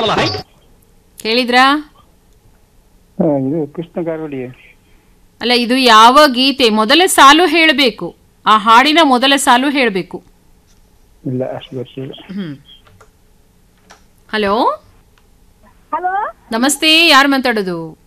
ಕೇಳಿದ್ರಾ? ಇದು ಕೃಷ್ಣ ಕಾರವಾಡಿ. ಅಲ್ಲ, ಇದು ಯಾವ ಗೀತೆ? ಮೊದಲ ಸಾಲು ಹೇಳಬೇಕು, ಆ ಹಾಡಿನ ಮೊದಲ ಸಾಲು ಹೇಳಬೇಕು. ಇಲ್ಲ, ಅಷ್ಟು ಗೊತ್ತಿಲ್ಲ. ಹಲೋ, ಹಲೋ, ನಮಸ್ತೆ, ಯಾರು ಮಾತಾಡೋದು?